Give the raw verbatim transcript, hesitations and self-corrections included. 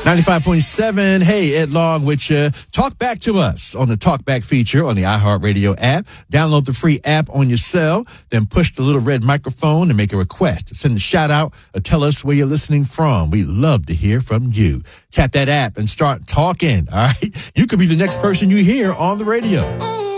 ninety-five point seven, hey, Ed Long with you. Talk back to us on the Talkback feature on the iHeartRadio app. Download the free app on your cell, then push the little red microphone and make a request. Send a shout out or tell us where you're listening from. We love to hear from you. Tap that app and start talking, all right? You could be the next person you hear on the radio.